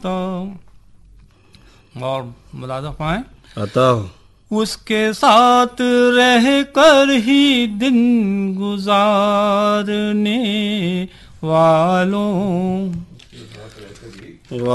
तो और मुलाजा पाए अता उसके साथ रह कर ही दिन गुजारने वालों